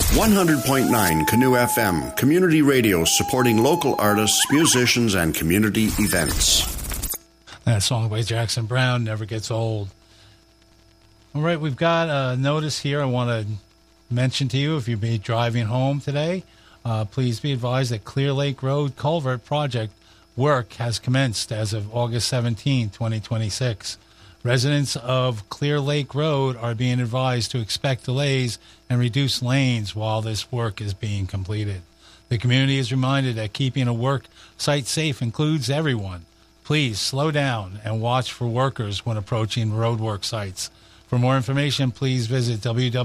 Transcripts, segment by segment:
100.9 Canoe FM, community radio supporting local artists, musicians, and community events. That song by Jackson Browne never gets old. All right, we've got a notice here I want to mention to you. If you'll be driving home today, please be advised that Clear Lake Road Culvert Project work has commenced as of August 17, 2026. Residents of Clear Lake Road are being advised to expect delays and reduce lanes while this work is being completed. The community is reminded that keeping a work site safe includes everyone. Please slow down and watch for workers when approaching roadwork sites. For more information, please visit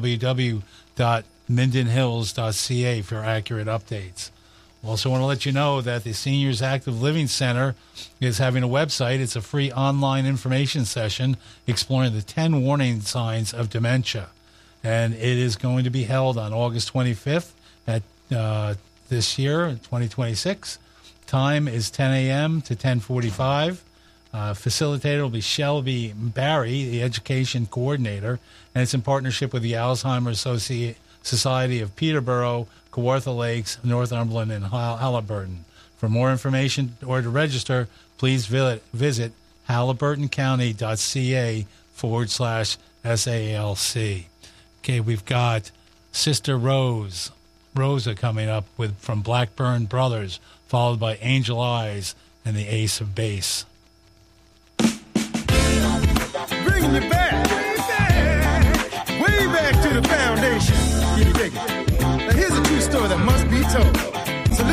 www.mindenhills.ca for accurate updates. Also want to let you know that the Seniors Active Living Center is having a website. It's a free online information session exploring the 10 warning signs of dementia. And it is going to be held on August 25th at this year, 2026. Time is 10 a.m. to 10:45. Facilitator will be Shelby Barry, the education coordinator, and it's in partnership with the Alzheimer's Society of Peterborough, Kawartha Lakes, Northumberland, and Halliburton. For more information or to register, please visit halliburtoncounty.ca/SALC. Okay, we've got Sister Rosa coming up from Blackburn Brothers, followed by Angel Eyes and the Ace of Base. Bringing you back, way back to the foundation. You dig it? Now here's a true story that must be told.